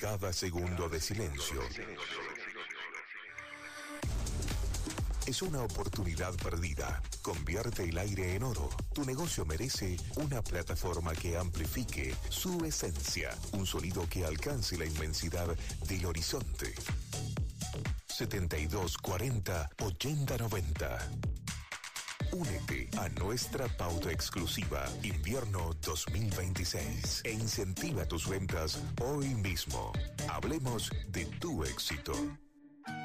Cada segundo de silencio es una oportunidad perdida. Convierte el aire en oro. Tu negocio merece una plataforma que amplifique su esencia. Un sonido que alcance la inmensidad del horizonte. 7240-8090. Únete a nuestra pauta exclusiva Invierno 2026 e incentiva tus ventas hoy mismo. Hablemos de tu éxito.